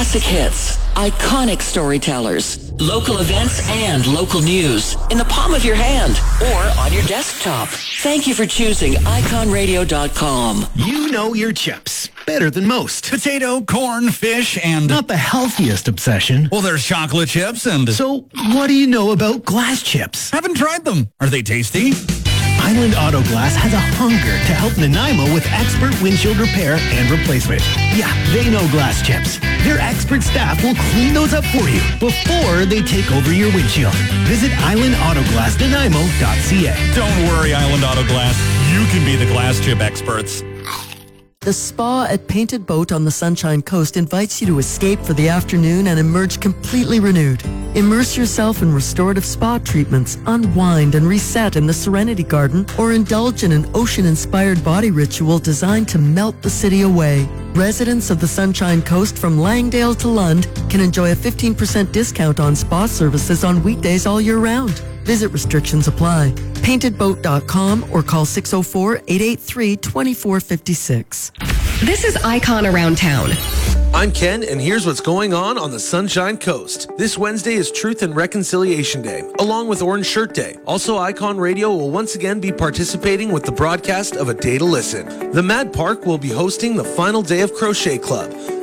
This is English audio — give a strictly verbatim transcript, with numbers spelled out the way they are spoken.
Classic hits, iconic storytellers, local events, and local news in the palm of your hand or on your desktop. Thank you for choosing icon radio dot com. You know your chips better than most. Potato, corn, fish, and... Not the healthiest obsession. Well, there's chocolate chips and... So, what do you know about glass chips? Haven't tried them. Are they tasty? Island Auto Glass has a hunger to help Nanaimo with expert windshield repair and replacement. Yeah, they know glass chips. Their expert staff will clean those up for you before they take over your windshield. Visit island auto glass nanaimo dot c a. Don't worry, Island Auto Glass. You can be the glass chip experts. The spa at Painted Boat on the Sunshine Coast invites you to escape for the afternoon and emerge completely renewed. Immerse yourself in restorative spa treatments, unwind and reset in the Serenity Garden, or indulge in an ocean-inspired body ritual designed to melt the city away. Residents of the Sunshine Coast from Langdale to Lund can enjoy a fifteen percent discount on spa services on weekdays all year round. Visit restrictions apply. painted boat dot com or call six oh four, eight eight three, two four five six. This is Icon Around Town. I'm Ken, and here's what's going on on the Sunshine Coast. This Wednesday is Truth and Reconciliation Day, along with Orange Shirt Day. Also, Icon Radio will once again be participating with the broadcast of A Day to Listen. The Mad Park will be hosting the final day of Crochet Club.